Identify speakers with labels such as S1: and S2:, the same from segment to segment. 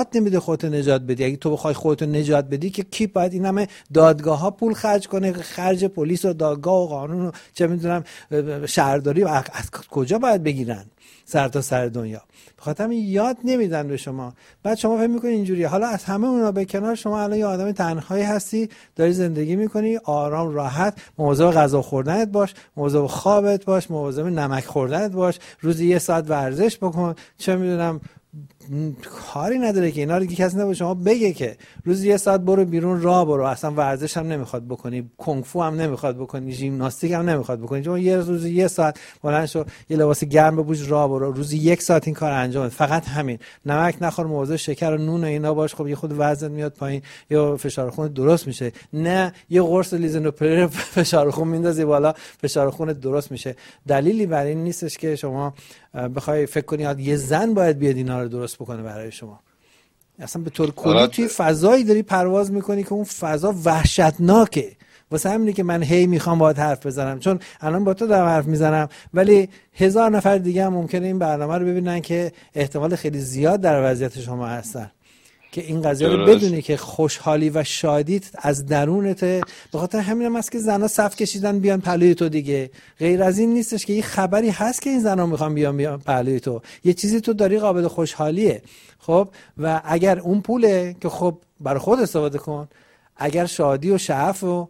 S1: نمیده خودت نجات بدی. اگه تو بخوای خودت نجات بدی که کی باید این همه دادگاه ها پول خرج کنه، خرج پلیس و دادگاه و قانون و چه میدونم شهرداری از کجا باید بگیرن سر تا سر دنیا؟ بخاطر همین یاد نمیدن به شما. بعد شما فکر میکنی اینجوریه. حالا از همه اونا به کنار، شما الان یه آدم تنهایی هستی، داری زندگی میکنی آرام راحت، مواظب غذا خوردنت باش، مواظب خوابت باش، مواظب نمک خوردنت باش، روزی 1 ساعت ورزش بکن، چه میدونم کاری نداره که اینا رو کسی نباشه شما بگه که روزی 1 ساعت برو بیرون راه برو، اصلا ورزش هم نمیخواد بکنی، کنگ فو هم نمیخواد بکنی، ژیمناستیک هم نمیخواد بکنی، چون روزی 1 ساعت بلند شو یه لباس گرم بپوش راه برو، روزی 1 ساعت این کار انجام بده. فقط همین. نمک نخور، مواظب شکر و نون و اینا باش. خب یه خود وزنت میاد پایین یا فشار خون درست میشه. نه یه قرص لیزونوپریر فشار خون میندازی بالا، فشار خون درست میشه. دلیلی بر این نیستش که شما بخوای فکر کنی یه زن باید بیاد اینا رو درست بکنه برای شما. اصلا به طور کلی توی فضایی داری پرواز میکنی که اون فضا وحشتناکه. واسه همینه که من هی میخوام باهات حرف بزنم، چون الان با تو دارم حرف میزنم ولی 1000 نفر دیگه هم ممکنه این برنامه رو ببینن که احتمال خیلی زیاد در وضعیت شما هستن، که این قضیه رو بدونی که خوشحالی و شادیت از درونته. به خاطر همین هم هست که زنا صف کشیدن بیان پلوی تو دیگه. غیر از این نیستش که یه خبری هست که این زنا میخوان بیان پلوی تو، یه چیزی تو داری قابل خوشحالیه. خب و اگر اون پوله که خب برای خود استفاده کن، اگر شادی و شعف و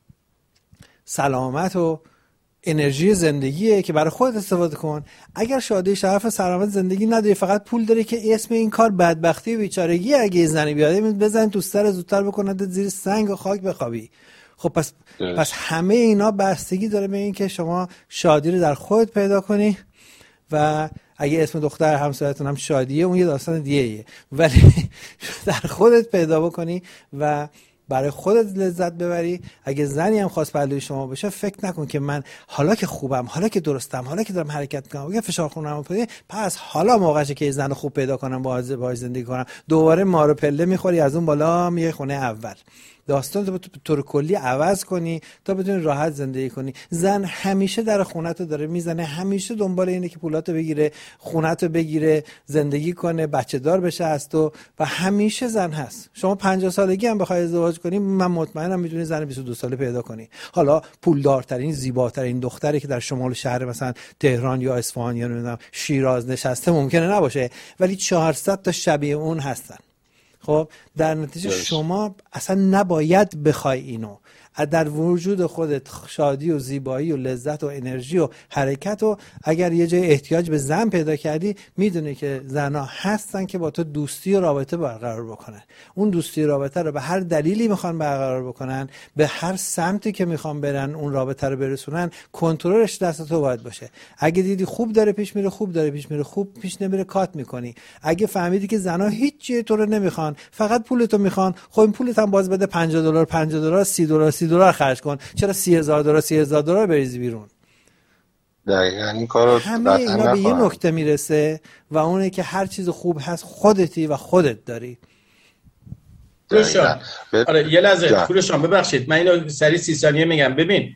S1: سلامت و انرژی زندگیه که برای خودت استفاده کن. اگر شادی شرف سلامت زندگی نداری، فقط پول داری که اسم این کار بدبختی و بیچارگی، اگه زنی بیاده بزن تو سر زودتر بکنه زیر سنگ و خاک بخوابی. خب پس همه اینا بستگی داره به این که شما شادی رو در خودت پیدا کنی و اگه اسم دختر همسایتون هم شادیه اون یه داستان دیگه‌ایه، ولی در خودت پیدا بکنی و برای خودت لذت ببری. اگه زنی هم خواست پهلوی شما بشه، فکر نکن که من حالا که خوبم، حالا که درستم، حالا که دارم حرکت میکنم، اگه فشار خونم پایینه، پس حالا موقعشه که زن خوب پیدا کنم باهاش زندگی کنم. دوباره مارو پله میخوری از اون بالا میای خونه اول. داستان تو طور کلی عوض کنی تا بتونی راحت زندگی کنی. زن همیشه در خونه‌تو داره میزنه، همیشه دنبال اینه که پولاتو بگیره، خونه‌تو بگیره، زندگی کنه، بچه دار بشه از تو، و همیشه زن هست. شما 50 سالگی هم بخوای ازدواج کنی، من مطمئنم میتونی زن 22 ساله پیدا کنی. حالا پولدارترین، زیباترین دختری که در شمال شهر مثلا تهران یا اصفهان یا نمیدونم شیراز نشسته ممکنه نباشه، ولی 400 تا شبیه اون هستن. خب در نتیجه شما اصلا نباید بخوای اینو. در وجود خودت شادی و زیبایی و لذت و انرژی و حرکت، و اگر یه جای احتیاج به زن پیدا کردی، میدونی که زنها هستن که با تو دوستی و رابطه برقرار بکنن. اون دوستی و رابطه رو به هر دلیلی میخوان برقرار بکنن، به هر سمتی که میخوان برن اون رابطه رو برسونن، کنترلش دست تو باید باشه. اگه دیدی خوب داره پیش میره، خوب داره پیش میره، خوب پیش نمیره، کات میکنی. اگه فهمیدی که زنها هیچ چیزی تو رو نمیخوان، فقط پولتو میخوان، خب این پولت هم باز بده $50 $50 $30 خرج کن. چرا $30,000 بریزی بیرون؟
S2: دقیقاً این کارو
S1: همه اینا به یه نکته میرسه و اونه که هر چیز خوب هست خودتی و خودت داری.
S3: کوروشان، آره یه لحظه کوروشان ببخشید من اینو سریع 30 ثانیه میگم. ببین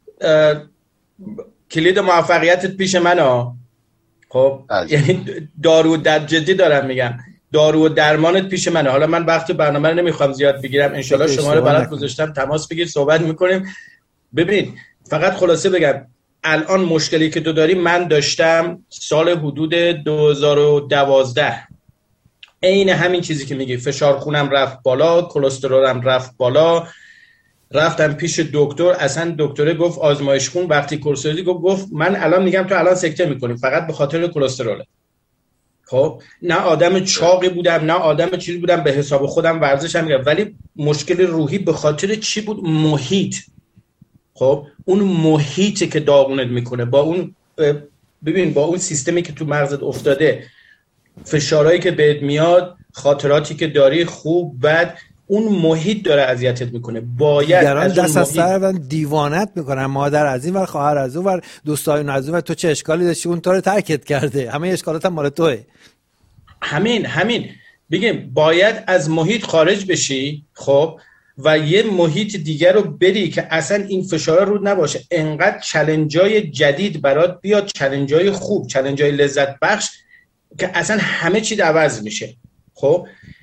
S3: کلید موفقیتت پیش منه. خب یعنی دارو در جدی دارم میگم، دارو و درمانت پیش منه. حالا من وقت برنامه رو نمیخوام زیاد بگیرم، انشالله شما رو برات گذاشتم، تماس بگیر صحبت میکنیم. ببین فقط خلاصه بگم، الان مشکلی که تو داری من داشتم سال حدود 2012. عین همین چیزی که میگی، فشار خونم رفت بالا، کلسترولم رفت بالا، رفتم پیش دکتر، اصلا دکتره گفت آزمایش خون، وقتی کورسوزی گفت من الان میگم تو الان سکته میکنی فقط به خاطر کلسترول. خب نه آدم چاقی بودم نه آدم چیزی بودم، به حساب خودم ورزشم میکردم، ولی مشکل روحی به خاطر چی بود؟ محیط. خب اون محیطی که داغونت میکنه، با اون ببین با اون سیستمی که تو مغزت افتاده، فشارهایی که بهت میاد، خاطراتی که داری خوب بد، اون محیط داره اذیتت میکنه. باید
S1: از دست از سر دیوانت میکنن، مادر از این ور، خواهر از اون ور، دوستای از اون ور. تو چه اشکالی داشتی؟ اون تو رو ترکت کرده، همه اشکالات هم مال توئه.
S3: همین بگیم باید از محیط خارج بشی. خب و یه محیط دیگر رو بری که اصلا این فشار رو نباشه، انقدر چالنجای جدید برات بیاد، چالنجای خوب، چالنجای لذت بخش، که اصلا همه چی عوض میشه. خب